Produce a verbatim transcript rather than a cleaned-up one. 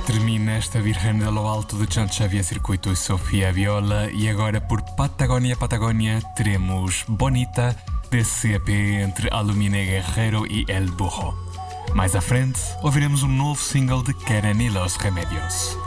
Termina esta Virgen de lo Alto de John Xavier Circuito e Sofia Viola. E agora por Patagónia, Patagónia, teremos Bonita, desse E P entre Alumine Guerrero e El Burro. Mais à frente, ouviremos um novo single de Keren y los Remedios.